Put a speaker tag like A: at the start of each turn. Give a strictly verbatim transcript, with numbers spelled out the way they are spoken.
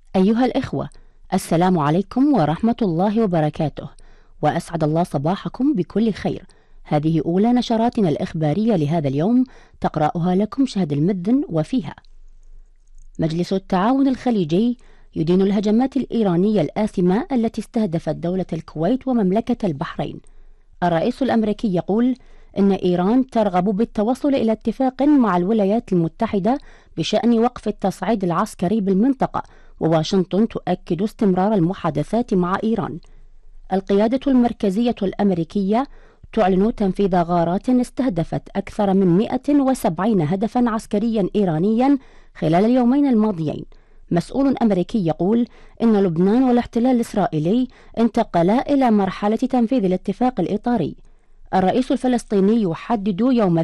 A: أيها الإخوة، السلام عليكم ورحمة الله وبركاته، وأسعد الله صباحكم بكل خير. هذه أولى نشراتنا الإخبارية لهذا اليوم، تقرأها لكم شهد المذن. وفيها: مجلس التعاون الخليجي يدين الهجمات الإيرانية الآثمة التي استهدفت دولة الكويت ومملكة البحرين. الرئيس الأمريكي يقول إن إيران ترغب بالتوصل إلى اتفاق مع الولايات المتحدة بشأن وقف التصعيد العسكري بالمنطقة، وواشنطن تؤكد استمرار المحادثات مع إيران. القيادة المركزية الأمريكية تعلن تنفيذ غارات استهدفت أكثر من مئة وسبعين هدفا عسكريا إيرانيا خلال اليومين الماضيين. مسؤول أمريكي يقول إن لبنان والاحتلال الإسرائيلي انتقلا إلى مرحلة تنفيذ الاتفاق الإطاري. الرئيس الفلسطيني يحدد يوم